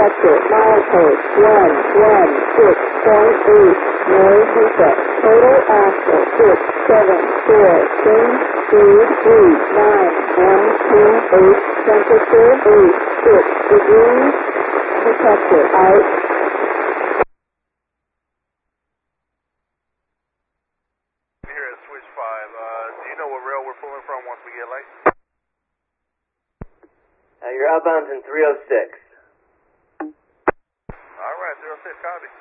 Detector milepost 116.8. No defect. Total axle 674. Change speed 39. M28. Temperature 86 degrees. Detector out. Here at Switch 5, do you know what rail we're pulling from once we get late? You're outbound in 306. Alright, 306, copy.